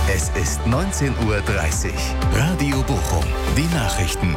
Es ist 19:30 Uhr. Radio Bochum, die Nachrichten.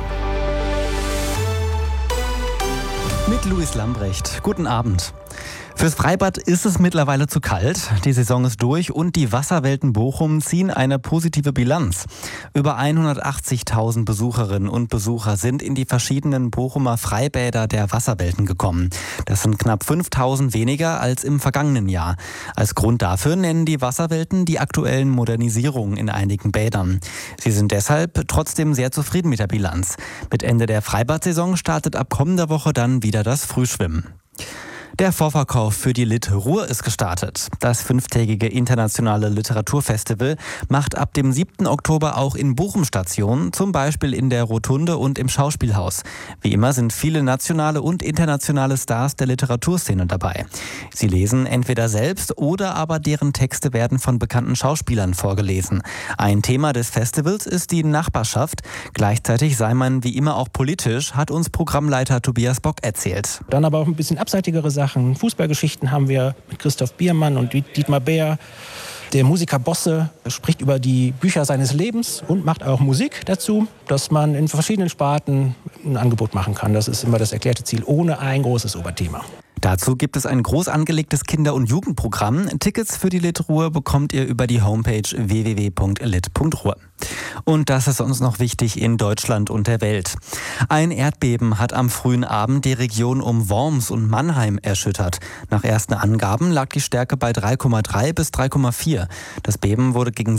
Mit Luis Lambrecht. Guten Abend. Fürs Freibad ist es mittlerweile zu kalt. Die Saison ist durch und die Wasserwelten Bochum ziehen eine positive Bilanz. Über 180.000 Besucherinnen und Besucher sind in die verschiedenen Bochumer Freibäder der Wasserwelten gekommen. Das sind knapp 5.000 weniger als im vergangenen Jahr. Als Grund dafür nennen die Wasserwelten die aktuellen Modernisierungen in einigen Bädern. Sie sind deshalb trotzdem sehr zufrieden mit der Bilanz. Mit Ende der Freibad-Saison startet ab kommender Woche dann wieder das Frühschwimmen. Der Vorverkauf für die Lit Ruhr ist gestartet. Das 5-tägige internationale Literaturfestival macht ab dem 7. Oktober auch in Bochum Station, zum Beispiel in der Rotunde und im Schauspielhaus. Wie immer sind viele nationale und internationale Stars der Literaturszene dabei. Sie lesen entweder selbst oder aber deren Texte werden von bekannten Schauspielern vorgelesen. Ein Thema des Festivals ist die Nachbarschaft. Gleichzeitig sei man wie immer auch politisch, hat uns Programmleiter Tobias Bock erzählt. Dann aber auch ein bisschen abseitigere Sachen. Fußballgeschichten haben wir mit Christoph Biermann und Dietmar Bär. Der Musiker Bosse spricht über die Bücher seines Lebens und macht auch Musik dazu, dass man in verschiedenen Sparten ein Angebot machen kann. Das ist immer das erklärte Ziel, ohne ein großes Oberthema. Dazu gibt es ein groß angelegtes Kinder- und Jugendprogramm. Tickets für die Lit Ruhr bekommt ihr über die Homepage www.lit.ruhr. Und das ist uns noch wichtig in Deutschland und der Welt. Ein Erdbeben hat am frühen Abend die Region um Worms und Mannheim erschüttert. Nach ersten Angaben lag die Stärke bei 3,3 bis 3,4. Das Beben wurde gegen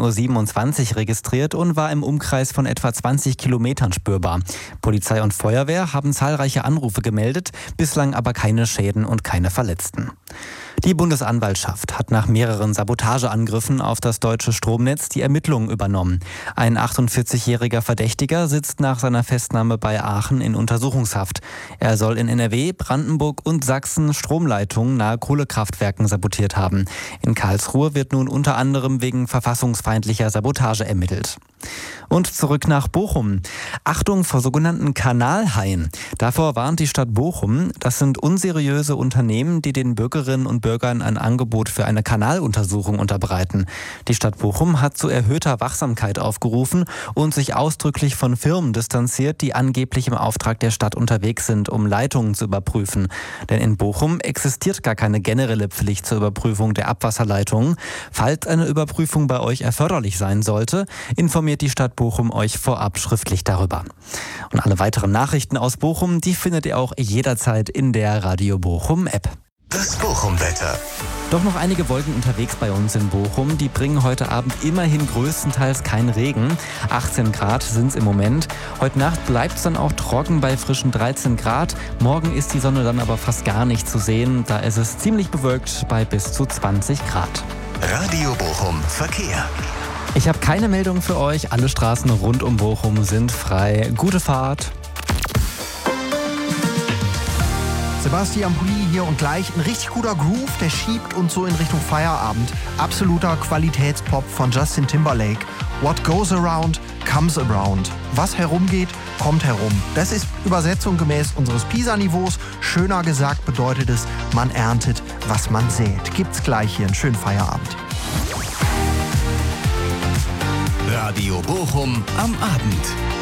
17:27 Uhr registriert und war im Umkreis von etwa 20 Kilometern spürbar. Polizei und Feuerwehr haben zahlreiche Anrufe gemeldet, bislang aber keine Schäden und keine Verletzten. Die Bundesanwaltschaft hat nach mehreren Sabotageangriffen auf das deutsche Stromnetz die Ermittlungen übernommen. Ein 48-jähriger Verdächtiger sitzt nach seiner Festnahme bei Aachen in Untersuchungshaft. Er soll in NRW, Brandenburg und Sachsen Stromleitungen nahe Kohlekraftwerken sabotiert haben. In Karlsruhe wird nun unter anderem wegen verfassungsfeindlicher Sabotage ermittelt. Und zurück nach Bochum. Achtung vor sogenannten Kanalhaien. Davor warnt die Stadt Bochum. Das sind unseriöse Unternehmen, die den Bürgerinnen und Bürgern ein Angebot für eine Kanaluntersuchung unterbreiten. Die Stadt Bochum hat zu erhöhter Wachsamkeit aufgerufen und sich ausdrücklich von Firmen distanziert, die angeblich im Auftrag der Stadt unterwegs sind, um Leitungen zu überprüfen. Denn in Bochum existiert gar keine generelle Pflicht zur Überprüfung der Abwasserleitungen. Falls eine Überprüfung bei euch erforderlich sein sollte, informiert die Stadt Bochum euch vorab schriftlich darüber. Und alle weiteren Nachrichten aus Bochum, die findet ihr auch jederzeit in der Radio Bochum App. Das Bochum-Wetter. Doch noch einige Wolken unterwegs bei uns in Bochum. Die bringen heute Abend immerhin größtenteils keinen Regen. 18 Grad sind es im Moment. Heute Nacht bleibt es dann auch trocken bei frischen 13 Grad. Morgen ist die Sonne dann aber fast gar nicht zu sehen. Da ist es ziemlich bewölkt bei bis zu 20 Grad. Radio Bochum Verkehr. Ich habe keine Meldung für euch. Alle Straßen rund um Bochum sind frei. Gute Fahrt. Sebastian Pulli hier und gleich ein richtig guter Groove, der schiebt uns so in Richtung Feierabend. Absoluter Qualitätspop von Justin Timberlake. What goes around, comes around. Was herumgeht, kommt herum. Das ist Übersetzung gemäß unseres PISA-Niveaus. Schöner gesagt bedeutet es, man erntet, was man sät. Gibt's gleich hier einen schönen Feierabend. Radio Bochum am Abend.